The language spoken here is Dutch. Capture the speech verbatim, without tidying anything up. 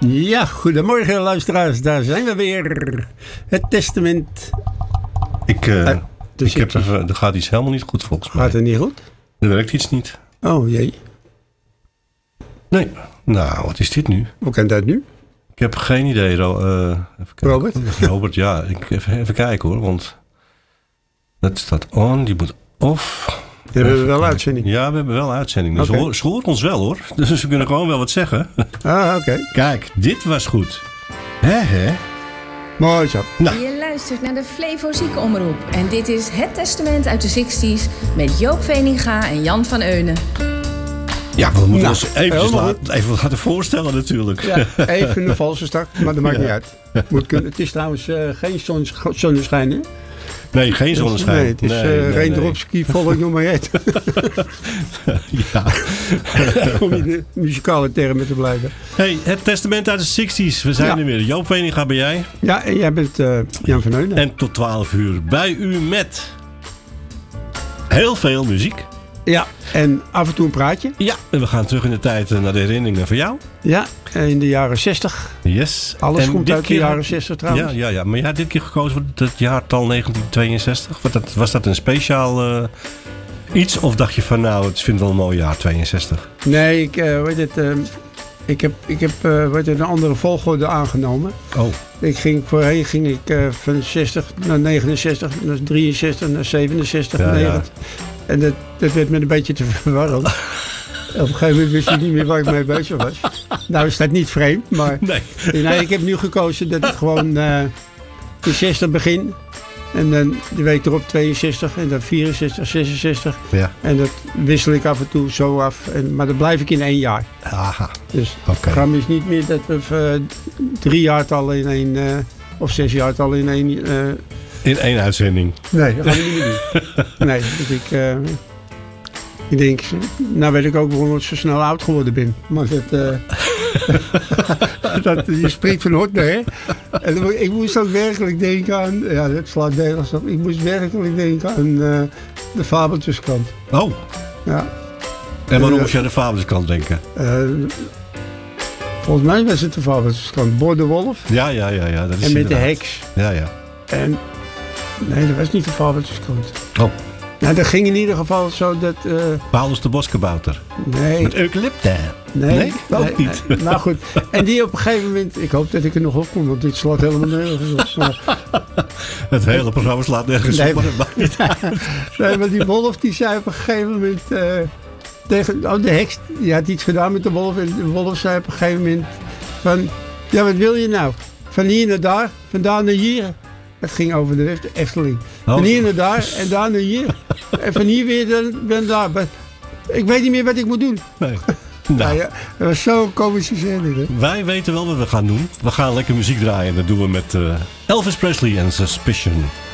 Ja, goedemorgen luisteraars, daar zijn we weer. Het testament. Ik, uh, uh, ik heb even, er gaat iets helemaal niet goed volgens mij. Gaat het niet goed? Er werkt iets niet. Oh jee. Nee, nou wat is dit nu? Hoe kan dat nu? Ik heb geen idee. Uh, even Robert? Robert, ja. Ik, even, even kijken hoor, want dat staat on, die moet off. We hebben we wel uitzending. Ja, we hebben wel uitzending. Dus okay. Ze hoort ons wel hoor. Dus we kunnen gewoon wel wat zeggen. Ah, oké. Okay. Kijk, dit was goed. Hè, hè? Mooi zo. Nou. Je luistert naar de Flevo Ziekenomroep. En dit is Het Testament uit de zestig's met Joop Veninga en Jan van Eunen. Ja, we moeten nou, ons eventjes laten, even laten voorstellen natuurlijk. Ja, even een valse start, maar dat maakt ja. niet uit. Moet kunnen. Het is trouwens uh, geen zon, zonneschijn, hè? Nee, geen zonneschijn. Nee, het is nee, uh, nee, Reendropski, nee. Volk nog maar het. Ja. Om in de muzikale termen te blijven. Hey, Het Testament uit de zestig's. We zijn ja. er weer. Joop Veninga ben jij. Ja, en jij bent uh, Jan van Eunen. En tot twaalf uur bij u met heel veel muziek. Ja, en af en toe een praatje. Ja, en we gaan terug in de tijd naar de herinneringen van jou. Ja, in de jaren zestig. Yes. Alles en komt uit de jaren zestig trouwens. Ja, ja, ja, maar jij had dit keer gekozen voor het jaartal negentien tweeënzestig. Was dat, was dat een speciaal uh, iets? Of dacht je van nou, het vind wel een mooi jaar, tweeënzestig? Nee, ik, uh, weet het, uh, ik heb, ik heb uh, weet het, een andere volgorde aangenomen. Oh. Ik ging, voorheen ging ik uh, van zestig naar negenenzestig, naar drieënzestig, naar zevenenzestig. Ja, ja. En dat, dat werd me een beetje te verwarrend. Op een gegeven moment wist ik niet meer waar ik mee bezig was. Nou is dat niet vreemd, maar nee. Nee, ik heb nu gekozen dat ik gewoon uh, in zestig begin. En dan de week erop tweeënzestig en dan vierenzestig, zesenzestig. Ja. En dat wissel ik af en toe zo af. En, maar dan blijf ik in één jaar. Aha. Dus okay. Het programma is niet meer dat we uh, drie jaartallen in één, uh, of zes jaartallen in één... Uh, In één uitzending. Nee, dat gaan we niet meer doen. Nee, dus ik, uh, ik denk, nou weet ik ook waarom ik zo snel oud geworden ben. Maar dat, uh, dat je spreekt van hot, hè. En ik moest ook werkelijk denken aan, ja, dat slaat nergens op. Ik moest werkelijk denken aan uh, de Fabeltjeskrant. Oh. Ja. En waarom moest je aan de Fabeltjeskrant denken? Uh, volgens mij was het de Fabeltjeskrant. Boor de Wolf. Ja, ja, ja, ja. Dat is en met inderdaad. de heks. Ja, ja. En nee, dat was niet de Fabeltjeskrant. Oh. Nou, dat ging in ieder geval zo dat... Uh, Paulus de Boskabouter. Nee. Met eucalyptus. Nee, nee, ook nee, niet. Nee. Nou goed, en die op een gegeven moment... Ik hoop dat ik er nog op kom, want dit slaat helemaal nergens op. Maar, het hele programma slaat nergens nee, op, maar dat maakt niet uit. Nee, maar die wolf die zei op een gegeven moment... Uh, tegen, oh, de heks die had iets gedaan met de wolf. En de wolf zei op een gegeven moment van... Ja, wat wil je nou? Van hier naar daar, van daar naar hier... Het ging over de Efteling. Oh. Van hier naar daar en daar naar hier. En van hier weer naar daar. Maar ik weet niet meer wat ik moet doen. Nee. Nou, nou ja, dat was zo'n komische zending. Hè? Wij weten wel wat we gaan doen. We gaan lekker muziek draaien. Dat doen we met uh, Elvis Presley en Suspicion.